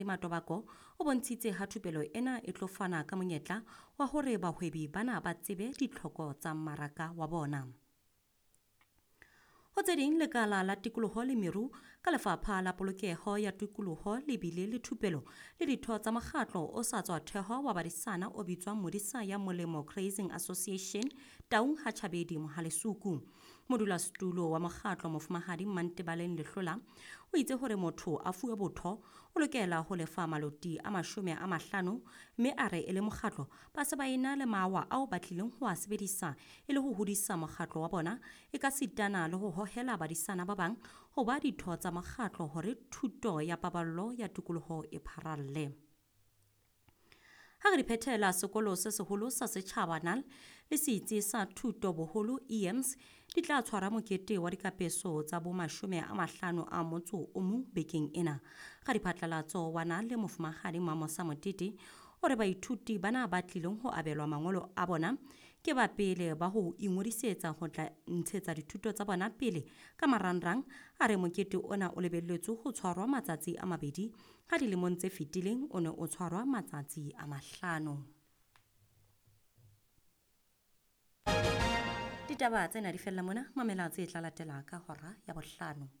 Matobako o bontshitse ha thupelo ena e tlo fana ka monyetla wa hore bahwebi bana ba tsebe ditlhoko tsa mmaraka wa bona. Ho tse ding lekala la tikoloho le meru ka lefapha la polokeho ya tikoloho le bile le thupelo le ditho tsa mokgatlo o sa tswa theho wa badisana o bitswang Modisa ya Molemo Grazing Association Taung ha Chabedi Mohalesuku. Modulasetulo wa mokgatlo Mofumahadi Mantebaleng Lehlola o itse hore motho a fuwe botho o lokela ho lefa maloti a 50, mme a re e le mokgatlo ba se ba ena le mawa ao ba tlileng ho a sebedisa e le ho hodisa mokgatlo wa bona e ka sitana le ho hohela badisana ba bang ho ba ditho tsa mokgatlo hore thuto ya paballo ya tikoloho e pharalle. Ha re phethela sekolo se seholo sa setjhaba NAL le setsi sa thuto boholo EAMS di tla tshwara mokete wa dikapeso tsa bo 50 a motso o mong bekeng ena. Ga diphatlalatso wa NAL le Mofumahadi Mamosa Motete hore baithuti bana ba tlileng ho abelwa mangolo a bona ke ba pele ba ho ingodisetsa ho tla ntshetsa dithuto tsa bona pele ka marangrang. A re mokete ona o lebelletswe ho tshwarwa matsatsi a 2 ha dilemong tse fetileng o ne o tshwarwa matsatsi a 5. Ditaba tsena di fella mona, mamela tse tla latela ka hora ya 5.